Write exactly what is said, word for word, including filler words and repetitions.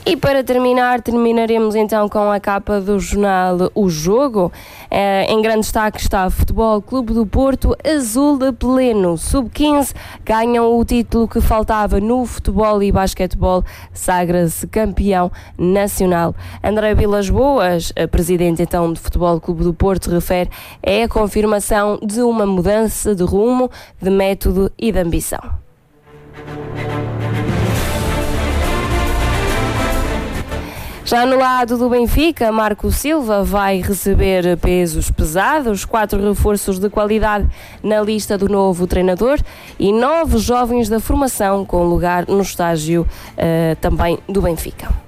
E para terminar, terminaremos então com a capa do jornal O Jogo. Eh, em grande destaque está Futebol Clube do Porto, azul de pleno. sub quinze ganham o título que faltava no futebol e basquetebol, sagra-se campeão nacional. André Vilas Boas, presidente então do Futebol Clube do Porto, refere é a confirmação de uma mudança de rumo, de método e de ambição. Já no lado do Benfica, Marco Silva vai receber pesos pesados, quatro reforços de qualidade na lista do novo treinador e nove jovens da formação com lugar no estágio uh, também do Benfica.